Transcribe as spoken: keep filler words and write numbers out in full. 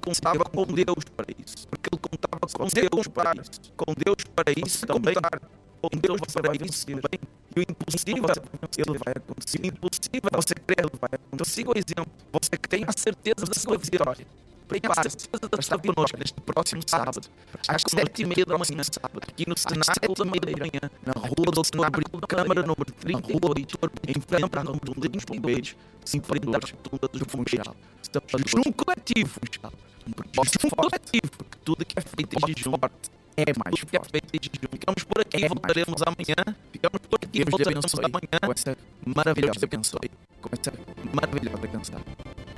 contava com Deus para isso. Porque ele contava com Deus para isso. Com Deus para isso também. Com Deus você vai vencer. E o impossível, ele vai acontecer. O impossível, você crê, ele vai acontecer. Eu sigo o exemplo. Você que tem a certeza da sua vitória. Prepare-se para estar conosco neste próximo sábado, às sete e meia da manhã, sábado, aqui no Cenáculo da Madeiranha, na rua do Senhor Brito, Câmara número trinta e oito, em frente à Rotunda dos Bombeiros, em frente à Rotunda dos Funchal. Estamos num coletivo, um propósito coletivo, porque tudo que é feito em jejum é mais tudo que é feito em jejum. Ficamos por aqui, voltaremos amanhã, ficamos por aqui, voltaremos amanhã com essa maravilhosa canção, com essa maravilhosa canção.